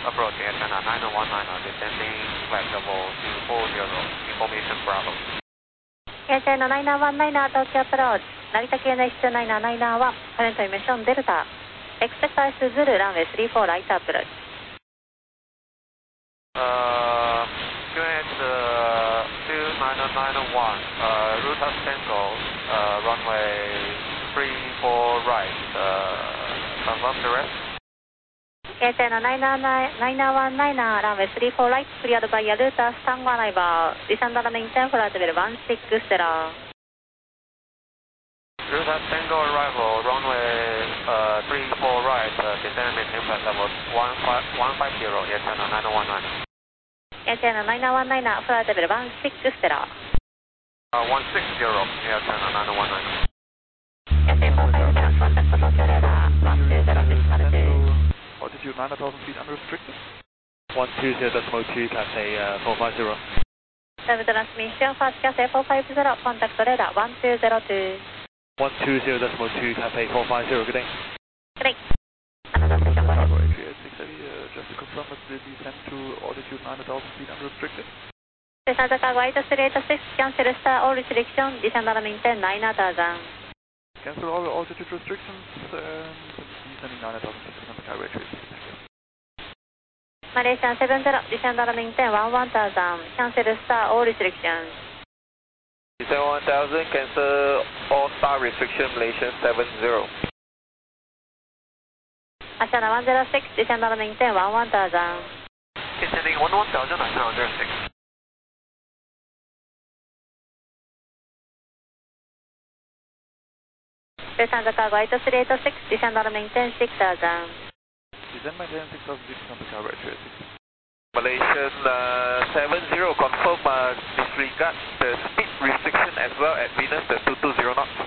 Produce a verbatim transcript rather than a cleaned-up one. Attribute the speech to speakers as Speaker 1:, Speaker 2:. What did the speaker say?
Speaker 1: Approach Airchina nine one nine, descending flight level two four zero, information Bravo.
Speaker 2: Airchina nine one nine, Tokyo approach, Narita K N H two nine nine one, current emission Delta. Expect us to Zulu, runway three four right approach.
Speaker 1: Uh, Q N H uh, two nine nine one, uh, route of Tango, uh, runway three four right, uh, confirm the rest.
Speaker 2: Airchina nine one nine, runway three four right, cleared by Yaluta, Tango arrival, descend on the maintain flight level one six zero.
Speaker 1: Route of Tango arrival, runway uh, three four right, uh, descend maintain flight level one five zero, Airchina nine one nine.
Speaker 2: Airchina nine one nine, flight level one six zero.
Speaker 1: Uh, one six zero, Airchina nine one nine.
Speaker 2: Airchina four five zero, contact Tokyo radar, one two zero decimal two.
Speaker 3: Altitude nine thousand feet unrestricted.
Speaker 4: one two zero decimal two, Cathay uh, four five zero.
Speaker 2: Service transmission, fast Cathay four five zero, contact radar one two zero two.
Speaker 4: one two zero decimal two, Cathay four five zero, good day.
Speaker 2: Good day. Another station, go ahead.
Speaker 3: Cargo A three eight six eighty, uh, just to confirm that the descent to altitude nine thousand feet unrestricted.
Speaker 2: Descend the cargo eight three eight six, cancel star all restriction, descend on maintain nine thousand.
Speaker 3: Cancel all altitude restrictions and descending nine thousand feet on the cargo A three eight six. Thank you.
Speaker 2: Malaysian seven zero, descend on maintain one one thousand, cancel star all restrictions.
Speaker 1: Descend one thousand, cancel all star restriction, Malaysian seven zero.
Speaker 2: Ashana one zero six, descend on maintain one one thousand.
Speaker 1: Descending one one thousand, Ashana one zero six.
Speaker 2: Descend the cargo eight three eight six, descend on maintain six thousand.
Speaker 3: Descend maintain six thousand feet on the cargo A three eight six.
Speaker 1: Malaysian uh, seven zero, confirm uh, disregard the speed restriction as well at Venus, the two two zero knots.